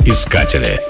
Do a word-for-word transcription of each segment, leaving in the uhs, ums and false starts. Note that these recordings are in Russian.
искатели.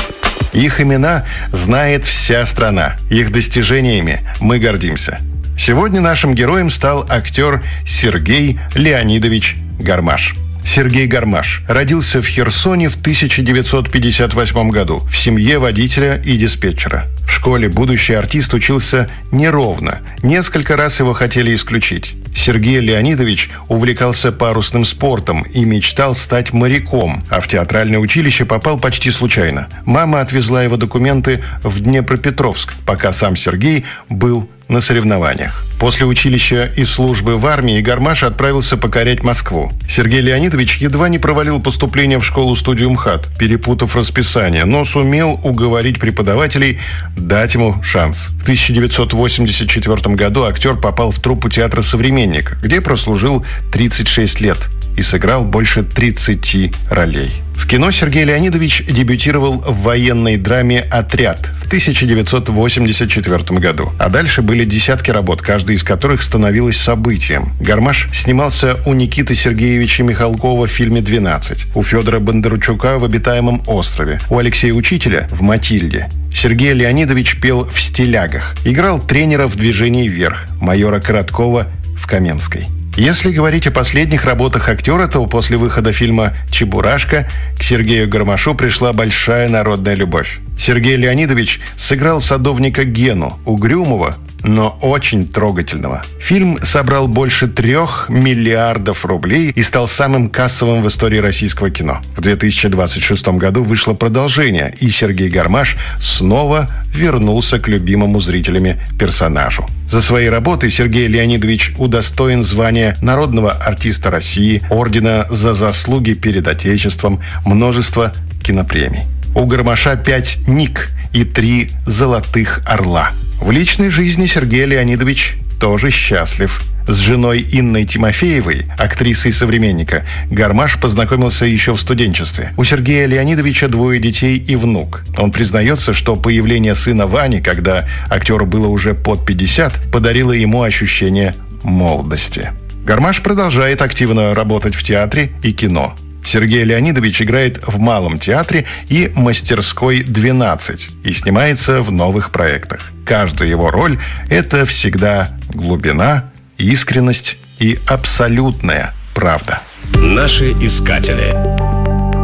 Их имена знает вся страна. Их достижениями мы гордимся. Сегодня нашим героем стал актер Сергей Леонидович Гармаш. Сергей Гармаш родился в Херсоне в тысяча девятьсот пятьдесят восьмом году в семье водителя и диспетчера. В школе будущий артист учился неровно. Несколько раз его хотели исключить. Сергей Леонидович увлекался парусным спортом и мечтал стать моряком, а в театральное училище попал почти случайно. Мама отвезла его документы в Днепропетровск, пока сам Сергей был на соревнованиях. После училища и службы в армии Гармаш отправился покорять Москву. Сергей Леонидович едва не провалил поступление в школу-студию МХАТ, перепутав расписание, но сумел уговорить преподавателей дать ему шанс. В тысяча девятьсот восемьдесят четвёртом году актер попал в труппу театра «Современник», где прослужил тридцать шесть лет и сыграл больше тридцати ролей. В кино Сергей Леонидович дебютировал в военной драме «Отряд» в тысяча девятьсот восемьдесят четвёртом году. А дальше были десятки работ, каждая из которых становилась событием. Гармаш снимался у Никиты Сергеевича Михалкова в фильме «двенадцать», у Федора Бондарчука в «Обитаемом острове», у Алексея Учителя в «Матильде». Сергей Леонидович пел в «Стилягах», играл тренера в «Движении вверх», майора Короткова в «Каменской». Если говорить о последних работах актера, то после выхода фильма «Чебурашка» к Сергею Гармашу пришла большая народная любовь. Сергей Леонидович сыграл садовника Гену, угрюмого, но очень трогательного. Фильм собрал больше трех миллиардов рублей и стал самым кассовым в истории российского кино. В две тысячи двадцать шестом году вышло продолжение, и Сергей Гармаш снова вернулся к любимому зрителями персонажу. За свои работы Сергей Леонидович удостоен звания народного артиста России, ордена за заслуги перед Отечеством, множество кинопремий. У Гармаша пять ник и три золотых орла. В личной жизни Сергей Леонидович тоже счастлив. С женой Инной Тимофеевой, актрисой «Современника», Гармаш познакомился еще в студенчестве. У Сергея Леонидовича двое детей и внук. Он признается, что появление сына Вани, когда актеру было уже под пятьдесят, подарило ему ощущение молодости. Гармаш продолжает активно работать в театре и кино. Сергей Леонидович играет в Малом театре и мастерской «двенадцать» и снимается в новых проектах. Каждая его роль – это всегда глубина, искренность и абсолютная правда. Наши искатели.